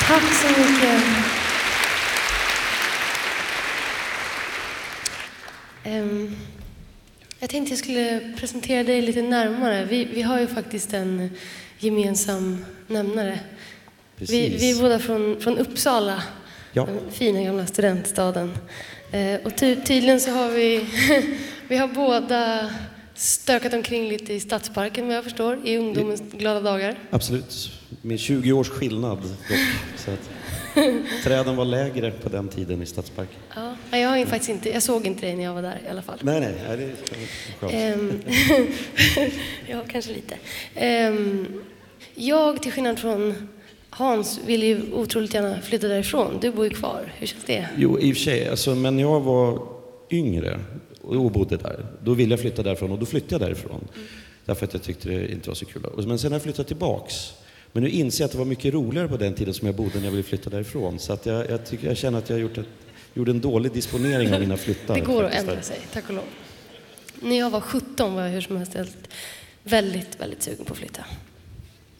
Tack så mycket. Jag tänkte jag skulle presentera dig lite närmare. Vi har ju faktiskt en gemensam nämnare. Vi är båda från Uppsala, ja. Den fina gamla studentstaden. Och tydligen så har vi har båda stökat omkring lite i Stadsparken, vad jag förstår, i ungdomens glada dagar. Absolut, med 20 års skillnad dock. Så att träden var lägre på den tiden i Stadsparken. Ja, jag såg inte dig när jag var där i alla fall. Nej, det är skönt. Ja, kanske lite. Jag, till skillnad från Hans, vill ju otroligt gärna flytta därifrån. Du bor ju kvar. Hur känns det? Jo, i och för sig. Alltså, men när jag var yngre och bodde där, då ville jag flytta därifrån och då flyttade jag därifrån. Därför att jag tyckte det inte var så kul. Men sen har jag flyttat tillbaks. Men nu inser jag att det var mycket roligare på den tiden som jag bodde när jag ville flytta därifrån. Så att jag känner att jag gjorde en dålig disponering av mina flyttar. Det går att ändra sig, tack och lov. När jag var 17 var jag hur som helst väldigt, väldigt sugen på att flytta.